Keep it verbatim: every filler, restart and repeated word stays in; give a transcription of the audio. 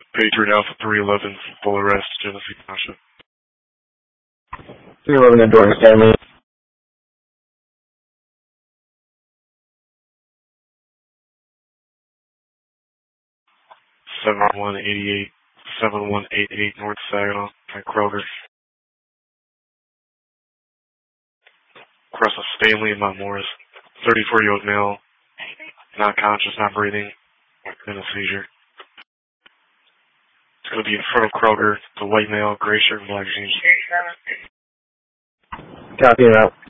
Patriot Alpha three eleven, full arrest, Genesee Township. three eleven at Dorton Stanley. seven one eight eight, seven one eight eight North Saginaw, at Kroger. Across of Stanley and Mount Morris. thirty-four-year-old male, not conscious, not breathing, in a seizure. It's going to be in front of Kroger, the white male, gray shirt, and black jeans. Copy that.